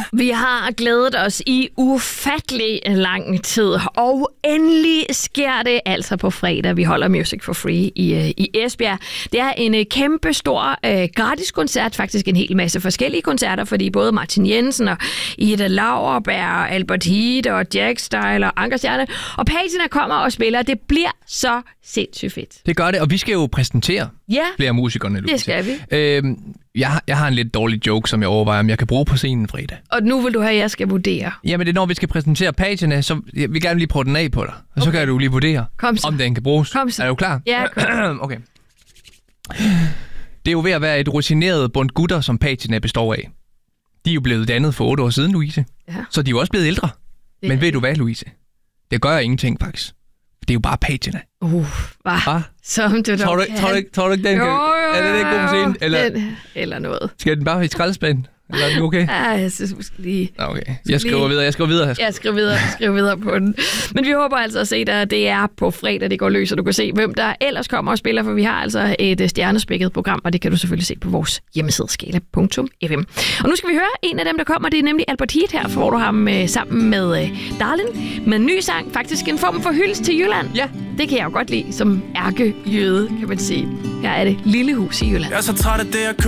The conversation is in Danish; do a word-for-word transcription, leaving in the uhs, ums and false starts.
Vi har glædet os i ufattelig lang tid, og endelig sker det altså på fredag. Vi holder Music for Free i, i Esbjerg. Det er en kæmpe stor øh, gratis koncert, faktisk en hel masse forskellige koncerter, fordi både Martin Jensen og Ida Lauerberg, Albert Heat og Jack Style og Anker Stjerne og Patina kommer og spiller. Det bliver så sindssygt fedt. Det gør det, og vi skal jo præsentere ja, flere musikerne. Det skal vi. Øhm, jeg, har, jeg har en lidt dårlig joke, som jeg overvejer, om jeg kan bruge på scenen fredag. Og nu vil du have, at jeg skal vurdere. Jamen, det er når vi skal præsentere Patina, så jeg vil gerne lige prøve den af på dig. Og okay. Så kan du lige vurdere, om den kan bruges. Kom så. Er du klar? Ja, kom. Okay. Det er jo ved at være et rutineret bund gutter, som Patina består af. De er jo blevet dannet for otte år siden, Louise. Ja. Så de er jo også blevet ældre. Det Men ved du hvad, Louise? Det gør ingenting, faktisk. Det er jo bare Patina. Uh, hvad? Som du tror du, kan. Tror du, tror du ikke, den jo, kan... Jo, er det ikke god på scenen? Eller, den, eller noget. Skal den bare i skraldespanden? Eller er det okay? Ja, jeg synes måske lige... Okay, jeg skriver videre, jeg skriver videre. Jeg skriver, jeg skriver videre, jeg skriver videre på den. Men vi håber altså at se dig. Det er på fredag, det går løs, og du kan se, hvem der ellers kommer og spiller, for vi har altså et stjernespækket program, og det kan du selvfølgelig se på vores hjemmeside skala punktum f m. Og nu skal vi høre en af dem, der kommer. Det er nemlig Albert Heat her, hvor du har ham sammen med Darlin med en ny sang. Faktisk en form for hyldest til Jylland. Ja. Det kan jeg jo godt lide som ærkejøde, kan man sige. Her er det Lille Hus i Jylland. Jeg er så træt af det, jeg